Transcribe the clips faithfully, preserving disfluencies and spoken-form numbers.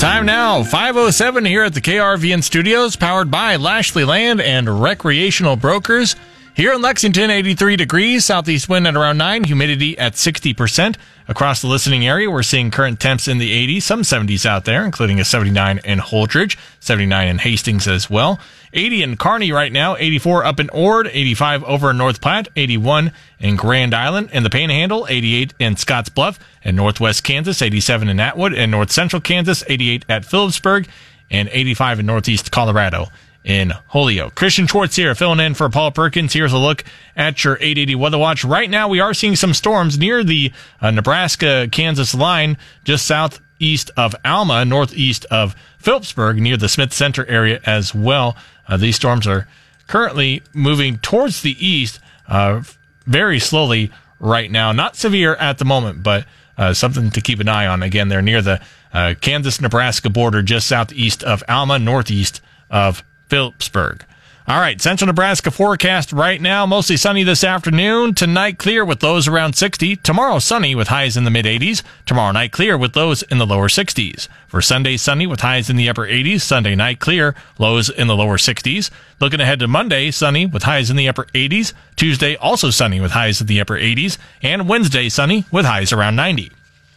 Time now, five oh seven here at the K R V N studios, powered by Lashley Land and Recreational Brokers. Here in Lexington, eighty-three degrees, southeast wind at around nine, humidity at sixty percent. Across the listening area, we're seeing current temps in the eighties, some seventies out there, including a seventy-nine in Holdridge, seventy-nine in Hastings as well. eighty in Kearney right now, eighty-four up in Ord, eighty-five over in North Platte, eighty-one in Grand Island, in the Panhandle, eighty-eight in Scotts Bluff, and Northwest Kansas, eighty-seven in Atwood, and North Central Kansas, eighty-eight at Phillipsburg, and eighty-five in Northeast Colorado in Holyoke. Christian Schwartz here, filling in for Paul Perkins. Here's a look at your eight eighty Weather Watch. Right now, we are seeing some storms near the uh, Nebraska-Kansas line, just southeast of Alma, northeast of Phillipsburg, near the Smith Center area as well. Uh, these storms are currently moving towards the east uh, very slowly right now. Not severe at the moment, but uh, something to keep an eye on. Again, they're near the uh, Kansas-Nebraska border, just southeast of Alma, northeast of Phillipsburg. All right, central Nebraska forecast right now, mostly sunny this afternoon. Tonight, clear with lows around sixty. Tomorrow, sunny with highs in the mid-eighties. Tomorrow night, clear with lows in the lower sixties. For Sunday, sunny with highs in the upper eighties. Sunday night, clear, lows in the lower sixties. Looking ahead to Monday, sunny with highs in the upper eighties. Tuesday, also sunny with highs in the upper eighties. And Wednesday, sunny with highs around ninety.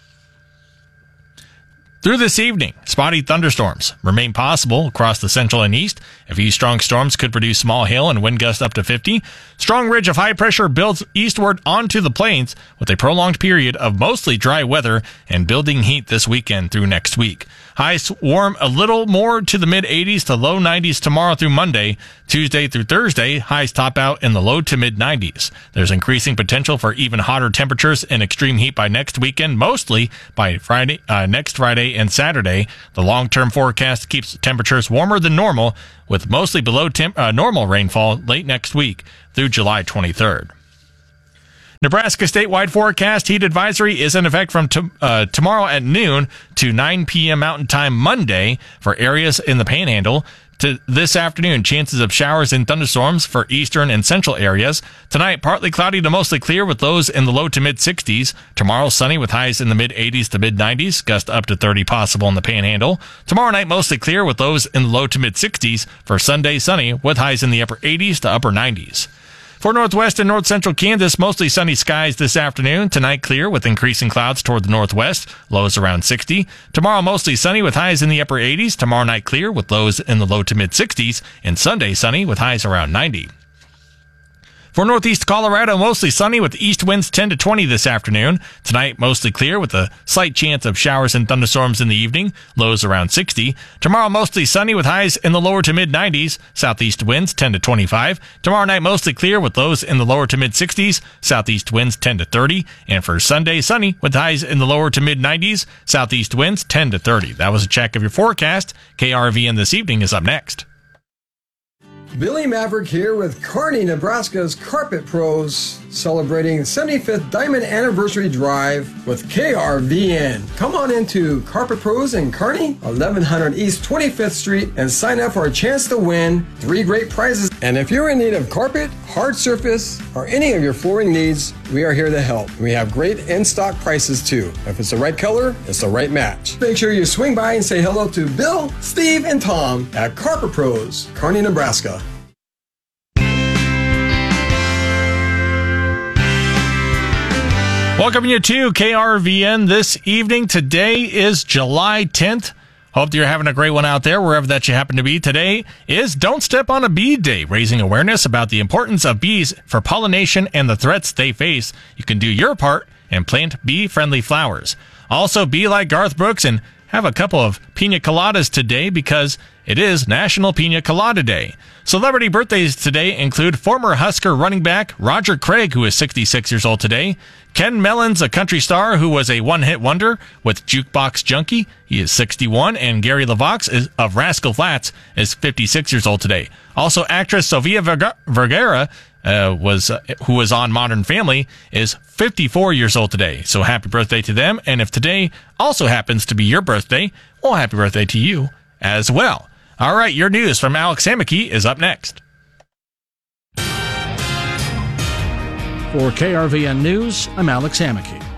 Through this evening, spotty thunderstorms remain possible across the central and east. A few strong storms could produce small hail and wind gusts up to fifty. Strong ridge of high pressure builds eastward onto the plains with a prolonged period of mostly dry weather and building heat this weekend through next week. Highs warm a little more to the mid-eighties to low nineties tomorrow through Monday. Tuesday through Thursday, highs top out in the low to mid-nineties. There's increasing potential for even hotter temperatures and extreme heat by next weekend, mostly by Friday, uh, next Friday and Saturday. The long-term forecast keeps temperatures warmer than normal, with mostly below temp- uh, normal rainfall late next week through July twenty-third. Nebraska statewide forecast heat advisory is in effect from to, uh, tomorrow at noon to nine p.m. Mountain Time Monday for areas in the Panhandle. To this afternoon, chances of showers and thunderstorms for eastern and central areas. Tonight, partly cloudy to mostly clear with lows in the low to mid-sixties. Tomorrow, sunny with highs in the mid-eighties to mid-nineties, gust up to thirty possible in the Panhandle. Tomorrow night, mostly clear with lows in the low to mid-sixties. For Sunday, sunny with highs in the upper eighties to upper nineties. For northwest and north central Kansas, mostly sunny skies this afternoon. Tonight, clear with increasing clouds toward the northwest, lows around sixty. Tomorrow, mostly sunny with highs in the upper eighties. Tomorrow night, clear with lows in the low to mid-sixties. And Sunday, sunny with highs around ninety. For northeast Colorado, mostly sunny with east winds ten to twenty this afternoon. Tonight, mostly clear with a slight chance of showers and thunderstorms in the evening, lows around sixty. Tomorrow, mostly sunny with highs in the lower to mid-nineties, southeast winds ten to twenty-five. Tomorrow night, mostly clear with lows in the lower to mid-sixties, southeast winds ten to thirty. And for Sunday, sunny with highs in the lower to mid-nineties, southeast winds ten to thirty. That was a check of your forecast. K R V N This Evening is up next. Billy Maverick here with Kearney, Nebraska's Carpet Pros, celebrating the seventy-fifth Diamond Anniversary Drive with K R V N. Come on into Carpet Pros in Kearney, eleven hundred East twenty-fifth Street, and sign up for a chance to win three great prizes. And if you're in need of carpet, hard surface, or any of your flooring needs, we are here to help. We have great in-stock prices too. If it's the right color, it's the right match. Make sure you swing by and say hello to Bill, Steve, and Tom at Carpet Pros, Kearney, Nebraska. Welcome you to K R V N this evening. Today is July tenth. Hope that you're having a great one out there, wherever that you happen to be. Today is Don't Step on a Bee Day, raising awareness about the importance of bees for pollination and the threats they face. You can do your part and plant bee-friendly flowers. Also, be like Garth Brooks and have a couple of pina coladas today because it is National Pina Colada Day. Celebrity birthdays today include former Husker running back Roger Craig, who is sixty-six years old today. Ken Mellons, a country star who was a one-hit wonder with Jukebox Junkie. He is sixty-one. And Gary LaVox is, of Rascal Flatts is fifty-six years old today. Also, actress Sofia Vergara, uh, was uh, who was on Modern Family, is fifty-four years old today. So happy birthday to them. And if today also happens to be your birthday, well, happy birthday to you as well. All right, your news from Alex Hammocky is up next. For K R V N News, I'm Alex Hammocky.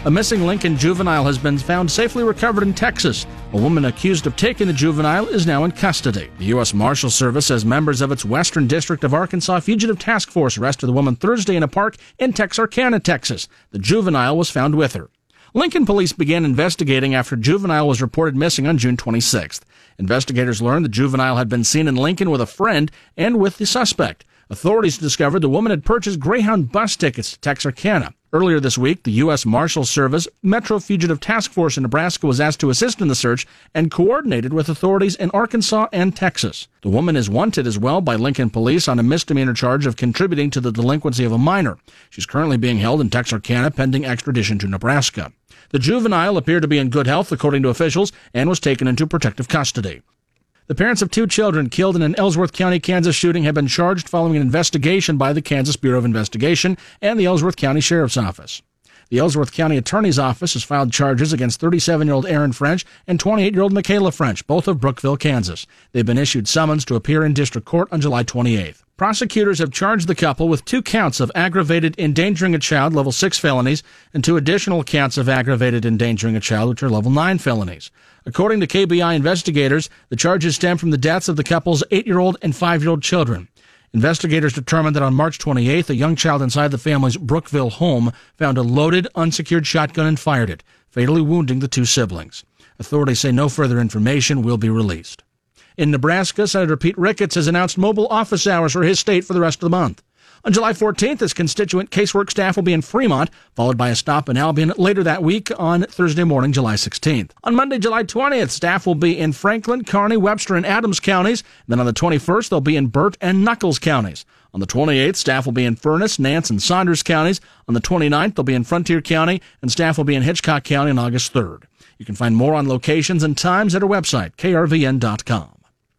A missing Lincoln juvenile has been found safely recovered in Texas. A woman accused of taking the juvenile is now in custody. The U S Marshals Service says members of its Western District of Arkansas Fugitive Task Force arrested the woman Thursday in a park in Texarkana, Texas. The juvenile was found with her. Lincoln police began investigating after juvenile was reported missing on June twenty-sixth. Investigators learned the juvenile had been seen in Lincoln with a friend and with the suspect. Authorities discovered the woman had purchased Greyhound bus tickets to Texarkana. Earlier this week, the U S Marshals Service Metro Fugitive Task Force in Nebraska was asked to assist in the search and coordinated with authorities in Arkansas and Texas. The woman is wanted as well by Lincoln police on a misdemeanor charge of contributing to the delinquency of a minor. She's currently being held in Texarkana pending extradition to Nebraska. The juvenile appeared to be in good health, according to officials, and was taken into protective custody. The parents of two children killed in an Ellsworth County, Kansas shooting have been charged following an investigation by the Kansas Bureau of Investigation and the Ellsworth County Sheriff's Office. The Ellsworth County Attorney's Office has filed charges against thirty-seven-year-old Aaron French and twenty-eight-year-old Michaela French, both of Brookville, Kansas. They've been issued summons to appear in district court on July twenty-eighth. Prosecutors have charged the couple with two counts of aggravated endangering a child, level six felonies, and two additional counts of aggravated endangering a child, which are level nine felonies. According to K B I investigators, the charges stem from the deaths of the couple's eight-year-old and five-year-old children. Investigators determined that on March twenty-eighth, a young child inside the family's Brookville home found a loaded, unsecured shotgun and fired it, fatally wounding the two siblings. Authorities say no further information will be released. In Nebraska, Senator Pete Ricketts has announced mobile office hours for his state for the rest of the month. On July fourteenth, his constituent casework staff will be in Fremont, followed by a stop in Albion later that week on Thursday morning, July sixteenth. On Monday, July twentieth, staff will be in Franklin, Kearney, Webster, and Adams counties. Then on the twenty-first, they'll be in Burt and Nuckolls counties. On the twenty-eighth, staff will be in Furnace, Nance, and Saunders counties. On the twenty-ninth, they'll be in Frontier County, and staff will be in Hitchcock County on August third. You can find more on locations and times at our website, K R V N dot com.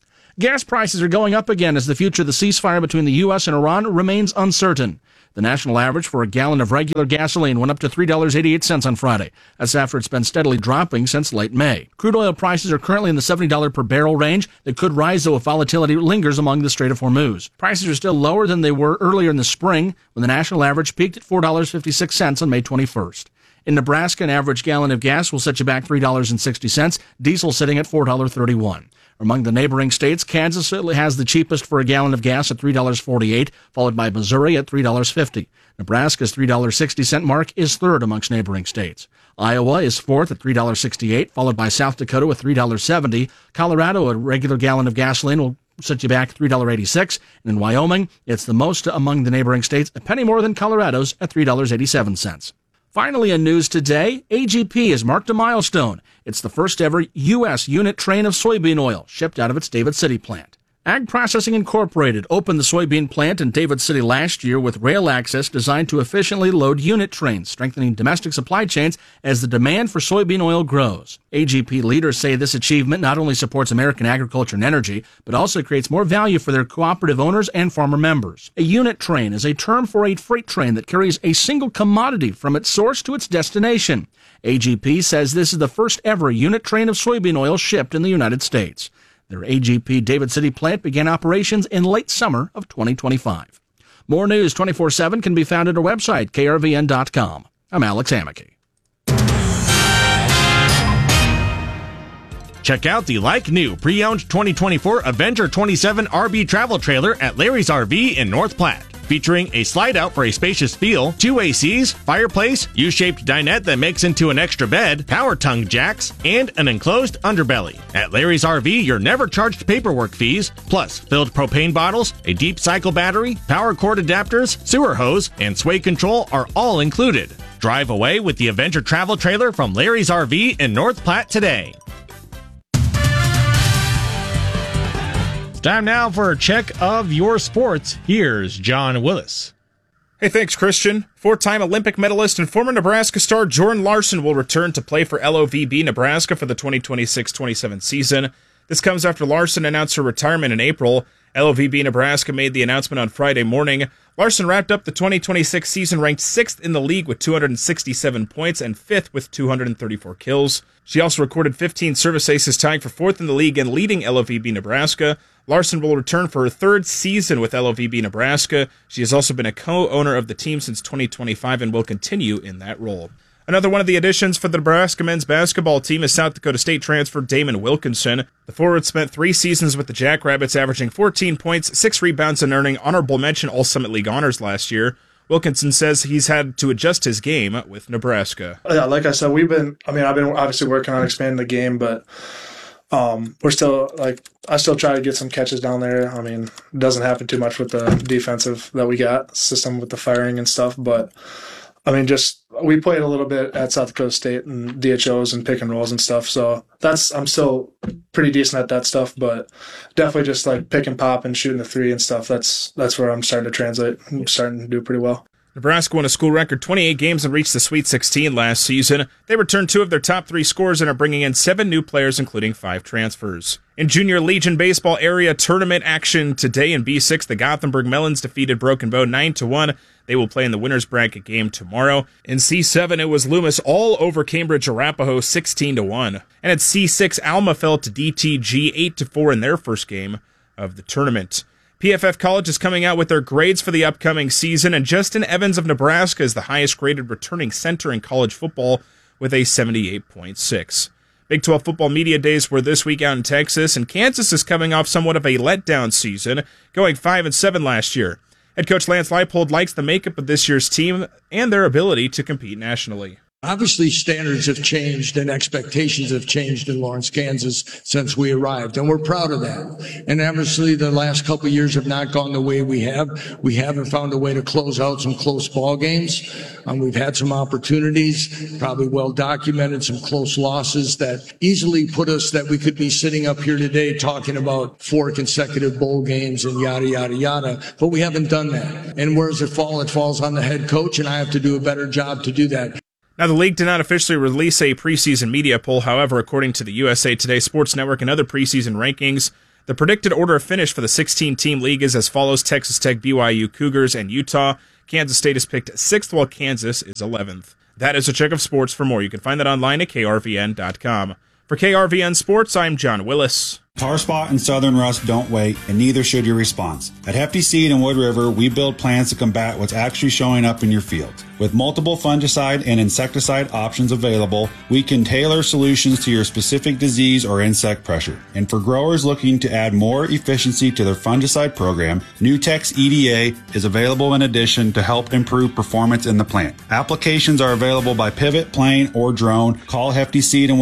Gas prices are going up again as the future of the ceasefire between the U S and Iran remains uncertain. The national average for a gallon of regular gasoline went up to three dollars and eighty-eight cents on Friday. That's after it's been steadily dropping since late May. Crude oil prices are currently in the seventy dollars per barrel range. They could rise, though, if volatility lingers among the Strait of Hormuz. Prices are still lower than they were earlier in the spring, when the national average peaked at four dollars and fifty-six cents on May twenty-first. In Nebraska, an average gallon of gas will set you back three dollars and sixty cents, diesel sitting at four dollars and thirty-one cents. Among the neighboring states, Kansas has the cheapest for a gallon of gas at three dollars and forty-eight cents, followed by Missouri at three dollars and fifty cents. Nebraska's three dollars and sixty cents mark is third amongst neighboring states. Iowa is fourth at three dollars and sixty-eight cents, followed by South Dakota with three dollars and seventy cents. Colorado, a regular gallon of gasoline will set you back three dollars and eighty-six cents. And in Wyoming, it's the most among the neighboring states, a penny more than Colorado's at three dollars and eighty-seven cents. Finally, in news today, A G P has marked a milestone. It's the first ever U S unit train of soybean oil shipped out of its David City plant. Ag Processing Incorporated opened the soybean plant in David City last year with rail access designed to efficiently load unit trains, strengthening domestic supply chains as the demand for soybean oil grows. A G P leaders say this achievement not only supports American agriculture and energy, but also creates more value for their cooperative owners and farmer members. A unit train is a term for a freight train that carries a single commodity from its source to its destination. A G P says this is the first ever unit train of soybean oil shipped in the United States. Their A G P David City plant began operations in late summer of twenty twenty-five. More news twenty-four seven can be found at our website, K R V N dot com. I'm Alex Hammack. Check out the like-new pre-owned twenty twenty-four Avenger twenty-seven R V travel trailer at Larry's R V in North Platte. Featuring a slide-out for a spacious feel, two A Cs, fireplace, U-shaped dinette that makes into an extra bed, power tongue jacks, and an enclosed underbelly. At Larry's R V, you're never charged paperwork fees, plus filled propane bottles, a deep cycle battery, power cord adapters, sewer hose, and sway control are all included. Drive away with the Avenger travel trailer from Larry's R V in North Platte today. Time now for a check of your sports. Here's John Willis. Hey, thanks, Christian. Four-time Olympic medalist and former Nebraska star Jordan Larson will return to play for L O V B Nebraska for the twenty twenty-six twenty-seven season. This comes after Larson announced her retirement in April. L O V B Nebraska made the announcement on Friday morning. Larson wrapped up the twenty twenty-six season ranked sixth in the league with two hundred sixty-seven points and fifth with two hundred thirty-four kills. She also recorded fifteen service aces, tying for fourth in the league and leading L O V B Nebraska. Larson will return for her third season with L O V B Nebraska. She has also been a co-owner of the team since twenty twenty-five and will continue in that role. Another one of the additions for the Nebraska men's basketball team is South Dakota State transfer Damon Wilkinson. The forward spent three seasons with the Jackrabbits, averaging fourteen points, six rebounds, and earning honorable mention All-Summit League honors last year. Wilkinson says he's had to adjust his game with Nebraska. Yeah, like I said, we've been, I mean, I've been obviously working on expanding the game, but um, we're still, like, I still try to get some catches down there. I mean, it doesn't happen too much with the defensive that we got, system with the firing and stuff, but I mean, just we played a little bit at South Dakota State and D H Os and pick and rolls and stuff. So that's I'm still pretty decent at that stuff, but definitely just like pick and pop and shooting the three and stuff. That's that's where I'm starting to translate. I'm starting to do pretty well. Nebraska won a school record twenty-eight games and reached the Sweet sixteen last season. They returned two of their top three scorers and are bringing in seven new players, including five transfers. In Junior Legion Baseball area tournament action today in B six, the Gothenburg Melons defeated Broken Bow nine to one. They will play in the winner's bracket game tomorrow. In C seven, it was Loomis all over Cambridge Arapahoe sixteen to one. And at C six, Alma fell to D T G eight to four in their first game of the tournament. P F F College is coming out with their grades for the upcoming season, and Justin Evans of Nebraska is the highest graded returning center in college football with a seventy-eight point six. Big twelve football media days were this week out in Texas, and Kansas is coming off somewhat of a letdown season, going five and seven last year. Head coach Lance Leipold likes the makeup of this year's team and their ability to compete nationally. Obviously, standards have changed and expectations have changed in Lawrence, Kansas since we arrived, and we're proud of that. And obviously, the last couple of years have not gone the way we have. We haven't found a way to close out some close ball games. Um, we've had some opportunities, probably well documented, some close losses that easily put us that we could be sitting up here today talking about four consecutive bowl games and yada, yada, yada. But we haven't done that. And where does it fall? It falls on the head coach, and I have to do a better job to do that. Now, the league did not officially release a preseason media poll. However, according to the U S A Today Sports Network and other preseason rankings, the predicted order of finish for the sixteen-team league is as follows: Texas Tech, B Y U, Cougars, and Utah. Kansas State is picked sixth, while Kansas is eleventh. That is a check of sports. For more, you can find that online at K R V N dot com. For K R V N Sports, I'm John Willis. Tar spot and southern rust don't wait, and neither should your response. At Hefty Seed and Wood River, we build plans to combat what's actually showing up in your field. With multiple fungicide and insecticide options available, we can tailor solutions to your specific disease or insect pressure. And for growers looking to add more efficiency to their fungicide program, Nutex E D A is available in addition to help improve performance in the plant. Applications are available by pivot, plane, or drone. Call Hefty Seed and Wood